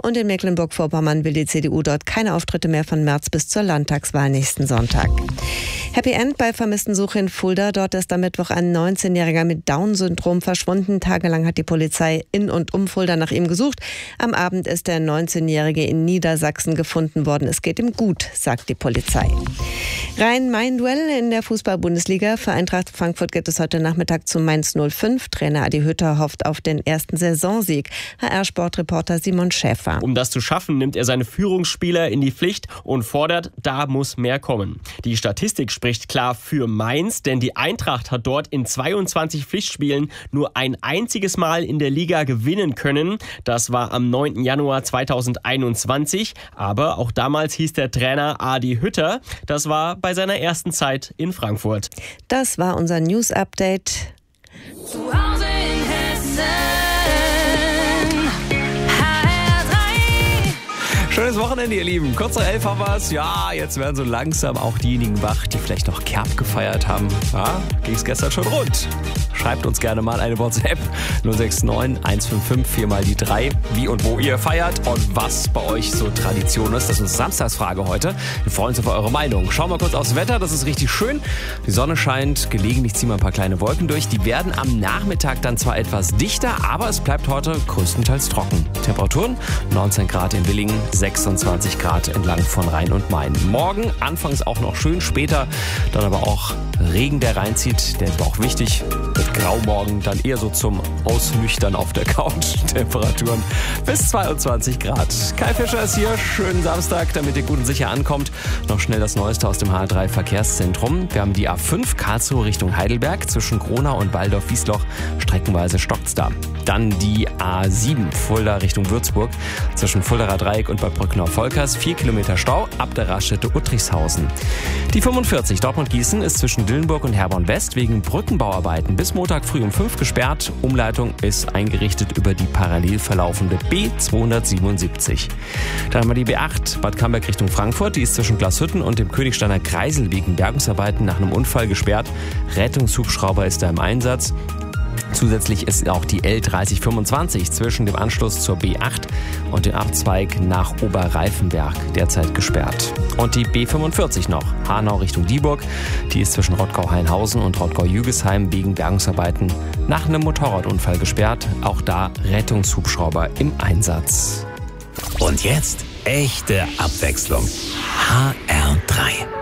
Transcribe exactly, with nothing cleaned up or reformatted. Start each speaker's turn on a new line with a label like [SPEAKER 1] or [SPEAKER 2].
[SPEAKER 1] Und in Mecklenburg-Vorpommern will die C D U dort keine Auftritte mehr von März bis zur Landtagswahl nächsten Sonntag. Happy End bei Vermisstensuche in Fulda. Dort ist am Mittwoch ein neunzehnjähriger mit Down-Syndrom verschwunden. Tagelang hat die Polizei in und um Fulda nach ihm gesucht. Am Abend ist der neunzehnjährige in Niedersachsen gefunden worden. Es geht ihm gut, sagt die Polizei. Rhein-Main-Duell in der Fußball-Bundesliga. Für Eintracht Frankfurt geht es heute Nachmittag zu Mainz null fünf. Trainer Adi Hütter hofft auf den ersten Saisonsieg. H R-Sportreporter Simon Schäfer.
[SPEAKER 2] Um das zu schaffen, nimmt er seine Führungsspieler in die Pflicht und fordert, da muss mehr kommen. Die Statistik spricht klar für Mainz, denn die Eintracht hat dort in zweiundzwanzig Pflichtspielen nur ein einziges Mal in der Liga gewinnen können. Das war am neunten Januar zweitausendeinundzwanzig. Aber auch damals hieß der Trainer Adi Hütter. Das war bei seiner ersten Zeit in Frankfurt.
[SPEAKER 1] Das war unser News-Update.
[SPEAKER 3] Zu Hause in Hessen.
[SPEAKER 4] Schönes Wochenende, ihr Lieben. Kurz vor elf haben wir's. Ja, jetzt werden so langsam auch diejenigen wach, die vielleicht noch Kerb gefeiert haben. Ja, ging's gestern schon rund. Schreibt uns gerne mal eine WhatsApp null sechs neun eins fünf fünf vier mal die drei, wie und wo ihr feiert und was bei euch so Tradition ist. Das ist unsere Samstagsfrage heute. Wir freuen uns auf eure Meinung. Schauen wir kurz aufs Wetter, das ist richtig schön. Die Sonne scheint, gelegentlich ziehen wir ein paar kleine Wolken durch. Die werden am Nachmittag dann zwar etwas dichter, aber es bleibt heute größtenteils trocken. Temperaturen neunzehn Grad in Willingen, sechsundzwanzig Grad entlang von Rhein und Main. Morgen anfangs auch noch schön, später dann aber auch Regen, der reinzieht. Der ist aber auch wichtig. Mit Graumorgen dann eher so zum Ausnüchtern auf der Couch. Temperaturen bis zweiundzwanzig Grad. Kai Fischer ist hier. Schönen Samstag, damit ihr gut und sicher ankommt. Noch schnell das Neueste aus dem H drei Verkehrszentrum. Wir haben die A fünf Karlsruhe Richtung Heidelberg. Zwischen Gronau und Waldorf-Wiesloch streckenweise stockt's da. Dann die A sieben Fulda Richtung Würzburg. Zwischen Fuldaer Dreieck und Bad Brückner-Volkers. Vier Kilometer Stau ab der Raststätte Uttrichshausen. Die fünfundvierzig Dortmund-Gießen ist zwischen Dillenburg und Herborn West wegen Brückenbauarbeiten bis Montag früh um fünf gesperrt. Umleitung ist eingerichtet über die parallel verlaufende B zweihundertsiebenundsiebzig. Dann haben wir die B acht Bad Camberg Richtung Frankfurt. Die ist zwischen Glashütten und dem Königsteiner Kreisel wegen Bergungsarbeiten nach einem Unfall gesperrt. Rettungshubschrauber ist da im Einsatz. Zusätzlich ist auch die L dreißig fünfundzwanzig zwischen dem Anschluss zur B acht und dem Abzweig nach Oberreifenberg derzeit gesperrt. Und die B fünfundvierzig noch, Hanau Richtung Dieburg. Die ist zwischen Rottgau-Hainhausen und Rottgau-Jügesheim wegen Bergungsarbeiten nach einem Motorradunfall gesperrt. Auch da Rettungshubschrauber im Einsatz.
[SPEAKER 5] Und jetzt echte Abwechslung. H R drei.